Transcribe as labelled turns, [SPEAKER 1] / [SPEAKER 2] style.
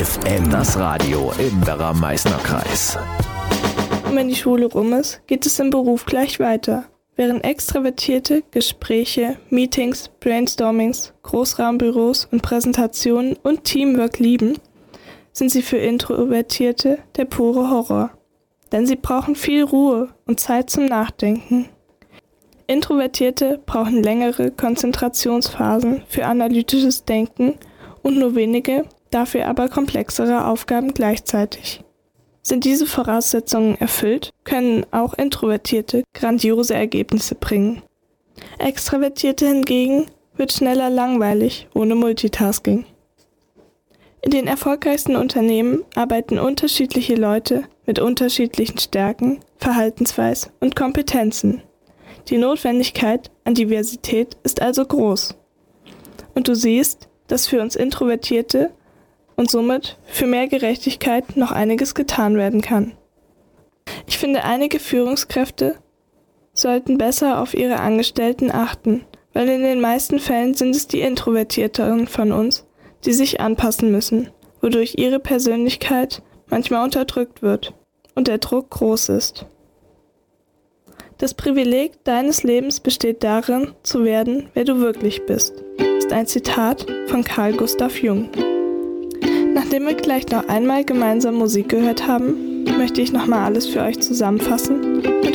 [SPEAKER 1] FM, das Radio im Werra-Meißner Kreis.
[SPEAKER 2] Und wenn die Schule rum ist, geht es im Beruf gleich weiter. Während Extravertierte Gespräche, Meetings, Brainstormings, Großraumbüros und Präsentationen und Teamwork lieben, sind sie für Introvertierte der pure Horror. Denn sie brauchen viel Ruhe und Zeit zum Nachdenken. Introvertierte brauchen längere Konzentrationsphasen für analytisches Denken und nur wenige, dafür aber komplexere Aufgaben gleichzeitig. Sind diese Voraussetzungen erfüllt, können auch Introvertierte grandiose Ergebnisse bringen. Extravertierte hingegen wird schneller langweilig ohne Multitasking. In den erfolgreichsten Unternehmen arbeiten unterschiedliche Leute mit unterschiedlichen Stärken, Verhaltensweisen und Kompetenzen. Die Notwendigkeit an Diversität ist also groß. Und du siehst, dass für uns Introvertierte und somit für mehr Gerechtigkeit noch einiges getan werden kann. Ich finde, einige Führungskräfte sollten besser auf ihre Angestellten achten, weil in den meisten Fällen sind es die Introvertierteren von uns, die sich anpassen müssen, wodurch ihre Persönlichkeit manchmal unterdrückt wird und der Druck groß ist. Das Privileg deines Lebens besteht darin, zu werden, wer du wirklich bist, ist ein Zitat von Carl Gustav Jung. Nachdem wir gleich noch einmal gemeinsam Musik gehört haben, möchte ich nochmal alles für euch zusammenfassen mit